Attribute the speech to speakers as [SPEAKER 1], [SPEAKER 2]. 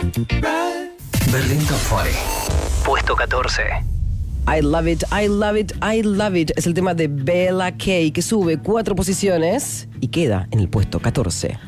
[SPEAKER 1] Berlín Top 40. Puesto 14.
[SPEAKER 2] I love it, I love it, I love it. Es el tema de Bella K, que sube 4 posiciones y queda en el puesto 14.